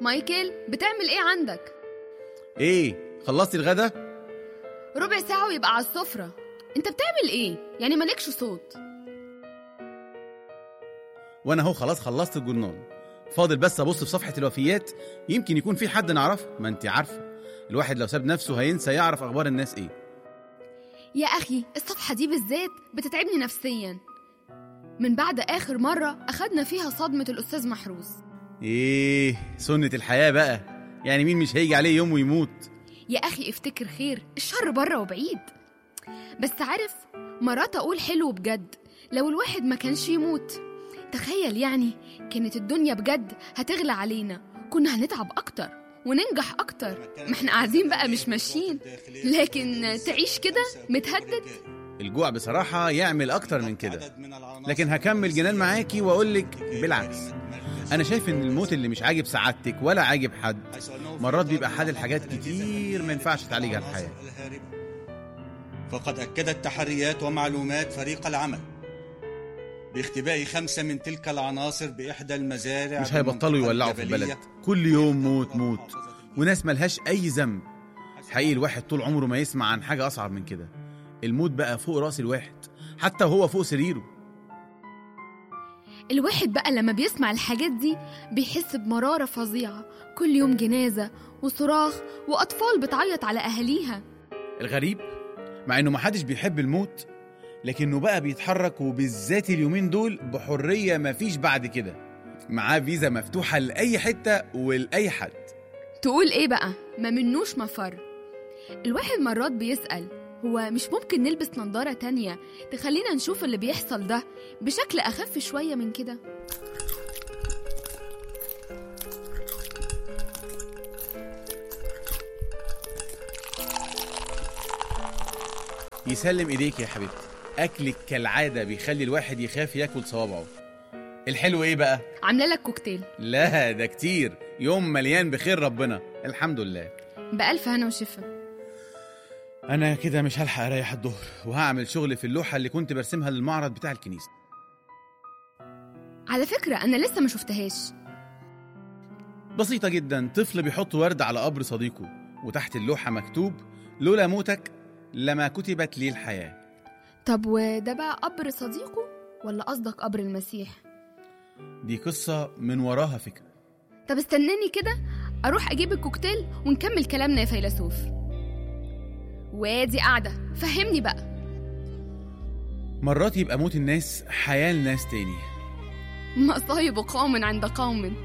مايكل، بتعمل ايه عندك؟ ايه، خلصتي الغدا؟ ربع ساعة ويبقى على السفرة. انت بتعمل ايه؟ يعني مالكش صوت. وانا اهو خلاص خلصت الجورنال، فاضل بس ابص في صفحة الوفيات، يمكن يكون في حد نعرفه. ما انت عارفة الواحد لو ساب نفسه هينسى يعرف اخبار الناس ايه. يا اخي الصفحة دي بالذات بتتعبني نفسيا من بعد اخر مرة اخدنا فيها صدمة الاستاذ محروس. ايه سنة الحياة بقى، يعني مين مش هيجي عليه يوم ويموت؟ يا اخي افتكر خير، الشر بره وبعيد. بس عارف، مرات اقول حلو بجد لو الواحد ما كانش يموت. تخيل يعني كانت الدنيا بجد هتغلى علينا، كنا هنتعب اكتر وننجح اكتر. ما احنا قاعدين بقى مش ماشيين، لكن تعيش كده متهدد. الجوع بصراحة يعمل اكتر من كده، لكن هكمل جنان معاكي واقولك بالعكس. انا شايف ان الموت اللي مش عاجب سعادتك ولا عاجب حد مرات بيبقى حل الحاجات كتير ما ينفعش تعالجها الحياة. فقد أكدت تحريات ومعلومات فريق العمل باختباء 5 من تلك العناصر بإحدى المزارع. مش هيبطلوا يولعوا في البلد، كل يوم موت موت، وناس ملهاش أي ذنب. حقيقي الواحد طول عمره ما يسمع عن حاجة أصعب من كده. الموت بقى فوق راس الواحد حتى وهو فوق سريره. الواحد بقى لما بيسمع الحاجات دي بيحس بمرارة فظيعة. كل يوم جنازة وصراخ وأطفال بتعيط على أهاليها. الغريب مع إنه محدش بيحب الموت، لكنه بقى بيتحرك، وبالذات اليومين دول بحرية مفيش بعد كده. معاه فيزا مفتوحة لأي حتة ولأي حد. تقول إيه بقى؟ ما منوش مفر. الواحد مرات بيسأل، هو مش ممكن نلبس نظارة تانية تخلينا نشوف اللي بيحصل ده بشكل أخف شوية من كده؟ يسلم إيديك يا حبيبتي، أكلك كالعادة بيخلي الواحد يخاف ياكل صوابعه. الحلو إيه بقى؟ عاملة لك كوكتيل. لا ده كتير، يوم مليان بخير ربنا الحمد لله. بألف هنا وشفا. أنا كده مش هلحق أريح الظهر، وهعمل شغل في اللوحة اللي كنت برسمها للمعرض بتاع الكنيسة. على فكرة أنا لسه ما شفتهاش. بسيطة جدا، طفل بيحط ورد على قبر صديقه، وتحت اللوحة مكتوب: لولا موتك لما كتبت لي الحياة. طب وده بقى قبر صديقه ولا قصدك قبر المسيح؟ دي قصة من وراها فكرة. طب استناني كده أروح أجيب الكوكتيل ونكمل كلامنا يا فيلسوف. وادي قاعدة، فهمني بقى. مرات يبقى موت الناس حياة لناس تاني. مصايب قوم عند قوم.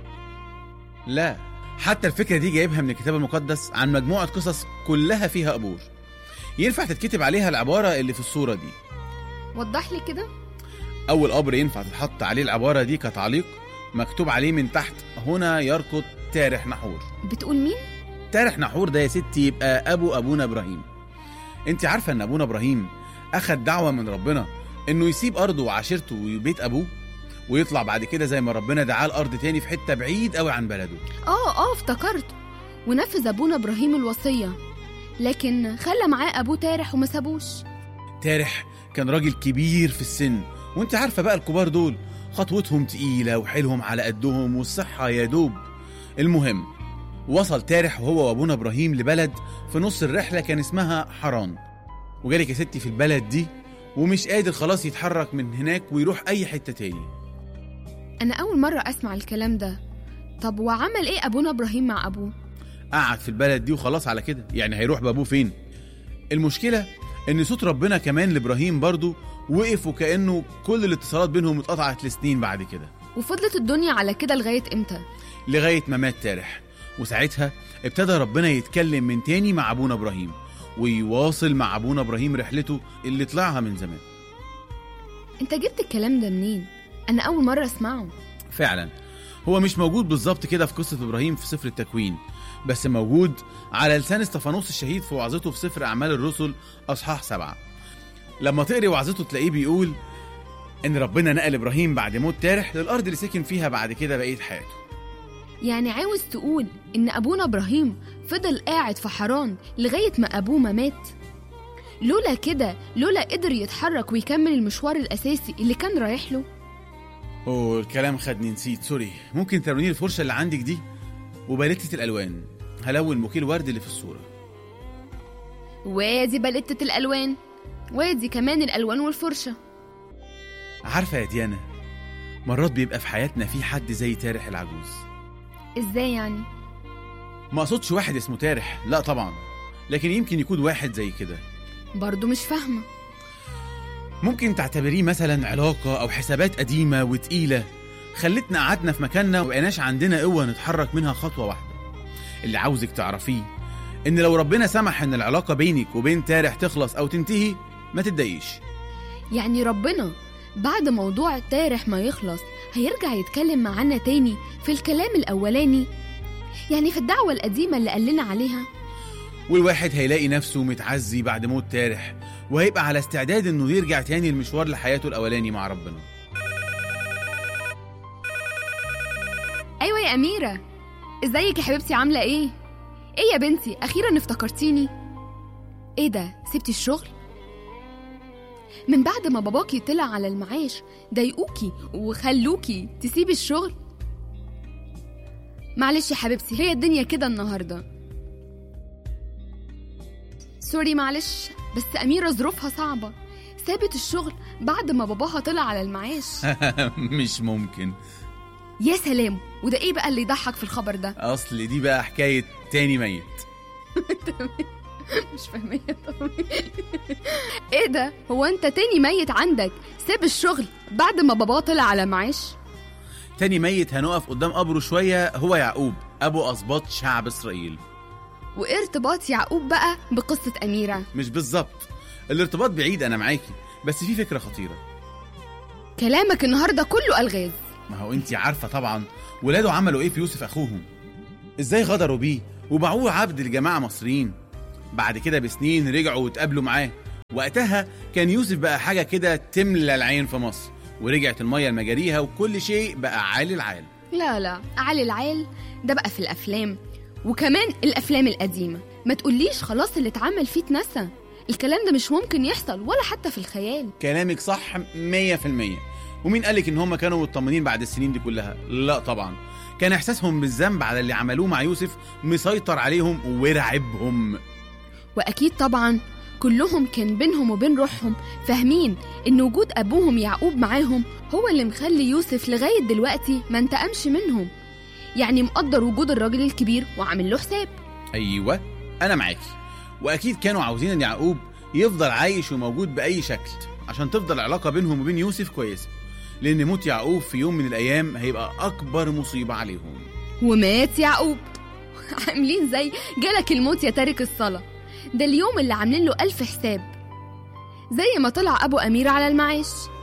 لا، حتى الفكرة دي جايبها من الكتاب المقدس عن مجموعة قصص كلها فيها قبور، ينفع تتكتب عليها العبارة اللي في الصورة دي. وضح لي كده. أول قبر ينفع تتحط عليه العبارة دي كتعليق، مكتوب عليه من تحت: هنا يرقد تارح نحور. بتقول مين؟ تارح نحور ده يا ستي يبقى أبونا إبراهيم. انت عارفة ان أبونا إبراهيم أخد دعوة من ربنا انه يسيب أرضه وعشيرته وبيت أبوه، ويطلع بعد كده زي ما ربنا دعاه الأرض تاني في حتة بعيد قوي عن بلده. افتكرت. ونفذ أبونا إبراهيم الوصية، لكن خلى معاه أبوه تارح وما سابوش. تارح كان راجل كبير في السن، وانت عارفة بقى الكبار دول خطوتهم تقيلة وحيلهم على قدهم والصحة يا دوب. المهم وصل تارح وهو وابونا إبراهيم لبلد في نص الرحلة كان اسمها حران. وجالك يا ستي في البلد دي ومش قادر خلاص يتحرك من هناك ويروح أي حتة تاني. أنا أول مرة أسمع الكلام ده. طب وعمل إيه أبونا إبراهيم مع أبوه؟ قعد في البلد دي وخلاص على كده، يعني هيروح بأبوه فين؟ المشكلة إن صوت ربنا كمان لإبراهيم برضو وقف، وكأنه كل الاتصالات بينهم اتقطعت لسنين بعد كده. وفضلت الدنيا على كده لغاية إمتى؟ لغاية ما مات تارح، وساعتها ابتدى ربنا يتكلم من تاني مع أبونا إبراهيم، ويواصل مع أبونا إبراهيم رحلته اللي طلعها من زمان. أنت جبت الكلام ده منين؟ أنا أول مرة أسمعه. فعلا هو مش موجود بالظبط كده في قصة إبراهيم في سفر التكوين، بس موجود على لسان استفانوس الشهيد في وعظته في سفر أعمال الرسل أصحاح 7. لما تقري وعظته تلاقيه بيقول إن ربنا نقل إبراهيم بعد موت تارح للأرض اللي سكن فيها بعد كده بقية حياته. يعني عاوز تقول إن أبونا إبراهيم فضل قاعد في حران لغاية ما أبوه ما مات؟ لولا كده، لولا قدر يتحرك ويكمل المشوار الأساسي اللي كان رايح له. الكلام خدني، نسيت، سوري. ممكن تروني الفرشة اللي عندك دي؟ وباليتة الألوان، هلون بوكيه الورد اللي في الصورة. وادي باليتة الألوان، وادي كمان الألوان والفرشة. عارفة يا ديانا، مرات بيبقى في حياتنا في حد زي تارح العجوز. إزاي يعني؟ ما أقصدش واحد اسمه تارح، لا طبعا، لكن يمكن يكون واحد زي كده. برضو مش فاهمة. ممكن تعتبريه مثلا علاقة أو حسابات قديمة وتقيلة خلتنا قعدنا في مكاننا وبقيناش عندنا قوة نتحرك منها خطوة واحدة. اللي عاوزك تعرفيه إن لو ربنا سمح إن العلاقة بينك وبين تارح تخلص أو تنتهي، ما تتضايقيش. يعني ربنا بعد موضوع تارح ما يخلص هيرجع يتكلم معانا تاني في الكلام الأولاني، يعني في الدعوة القديمة اللي قال لنا عليها. والواحد هيلاقي نفسه متعزي بعد موت تارح، وهيبقى على استعداد إنه يرجع تاني المشوار لحياته الأولاني مع ربنا. أيوة يا أميرة، إزيك يا حبيبتي، عاملة إيه؟ إيه يا بنتي، أخيراً افتكرتيني. إيه ده، سبتي الشغل؟ من بعد ما باباكي طلع على المعاش ضايقوكي وخلوكي تسيبي الشغل؟ معلش يا حبيبتي، هي الدنيا كده النهاردة. سوري معلش، بس أميرة ظروفها صعبة، سابت الشغل بعد ما باباها طلع على المعاش. مش ممكن. يا سلام، وده ايه بقى اللي يضحك في الخبر ده؟ اصل دي بقى حكاية تاني ميت. مش فاهمة. ايه ده، هو انت تاني ميت عندك ساب الشغل بعد ما باباه طلع على معاش؟ تاني ميت هنقف قدام قبره شوية هو يعقوب أبو أسباط شعب إسرائيل. وايه ارتباط يعقوب بقى بقصة أميرة؟ مش بالظبط، الارتباط بعيد، أنا معاكي، بس في فكرة خطيرة. كلامك النهاردة كله ألغاز. ما هو انتي عارفة طبعا ولاده عملوا ايه في يوسف أخوهم، ازاي غدروا بيه وباعوه عبد لجماعة مصريين. بعد كده بسنين رجعوا واتقابلوا معاه، وقتها كان يوسف بقى حاجة كده تملى العين في مصر، ورجعت المية لمجاريها وكل شيء بقى عال العال. لا عال العال ده بقى في الأفلام، وكمان الأفلام القديمة. ما تقوليش خلاص اللي اتعمل فيه اتنسى، الكلام ده مش ممكن يحصل ولا حتى في الخيال. كلامك صح 100%. ومين قالك ان هم كانوا مطمنين بعد السنين دي كلها؟ لا طبعا، كان احساسهم بالذنب على اللي عملوه مع يوسف مسيطر عليهم ورعبهم. واكيد طبعا كلهم كان بينهم وبين روحهم فاهمين ان وجود ابوهم يعقوب معاهم هو اللي مخلي يوسف لغاية دلوقتي ما انتقمش منهم، يعني مقدر وجود الراجل الكبير وعامل له حساب. ايوه انا معاكي، واكيد كانوا عاوزين ان يعقوب يفضل عايش وموجود باي شكل عشان تفضل العلاقة بينهم وبين يوسف كويسة، لأن موت يعقوب في يوم من الأيام هيبقى أكبر مصيبة عليهم. ومات يعقوب. عاملين زي جالك الموت يا تارك الصلاة، ده اليوم اللي عاملين له 1000 حساب، زي ما طلع أبو أميرة على المعاش.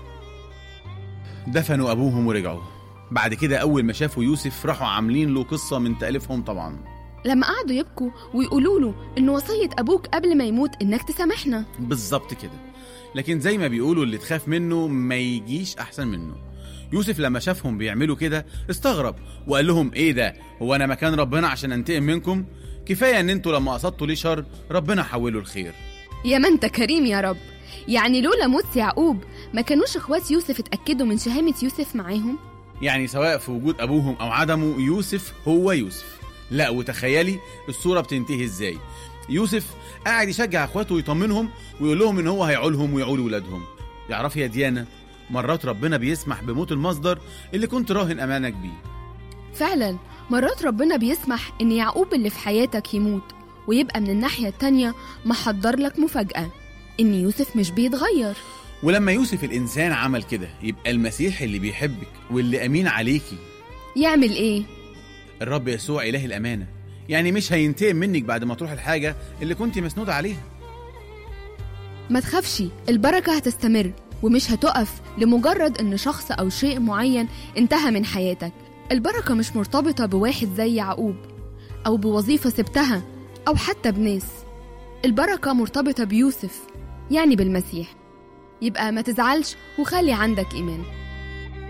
دفنوا أبوهم ورجعوا، بعد كده أول ما شافوا يوسف راحوا عاملين له قصة من تأليفهم طبعا، لما قعدوا يبكوا ويقولوا له إن وصية أبوك قبل ما يموت إنك تسامحنا. بالظبط كده، لكن زي ما بيقولوا اللي تخاف منه ما يجيش أحسن منه. يوسف لما شافهم بيعملوا كده استغرب وقال لهم ايه ده، هو انا مكان ربنا عشان انتقم منكم؟ كفاية ان انتوا لما قصدتوا ليه شر ربنا حوله الخير. يا ما انت كريم يا رب، يعني لولا موت يعقوب ما كانوش اخوات يوسف اتأكدوا من شهامة يوسف معاهم؟ يعني سواء في وجود ابوهم او عدمه يوسف هو يوسف. لا وتخيلي الصورة بتنتهي ازاي، يوسف قاعد يشجع اخواته ويطمنهم ويقول لهم ان هو هيعولهم ويعول ولادهم. يعرفي يا ديانا، مرات ربنا بيسمح بموت المصدر اللي كنت راهن امانك بيه. فعلا مرات ربنا بيسمح ان يعقوب اللي في حياتك يموت، ويبقى من الناحية التانية محضر لك مفاجأة ان يوسف مش بيتغير. ولما يوسف الانسان عمل كده، يبقى المسيح اللي بيحبك واللي امين عليكي يعمل ايه؟ الرب يسوع اله الامانة، يعني مش هينتقم منك بعد ما تروح الحاجة اللي كنت مسنودة عليها. ما تخافش، البركة هتستمر ومش هتقف لمجرد ان شخص او شيء معين انتهى من حياتك. البركة مش مرتبطة بواحد زي يعقوب او بوظيفة سبتها او حتى بناس، البركة مرتبطة بيوسف يعني بالمسيح. يبقى ما تزعلش وخلي عندك ايمان.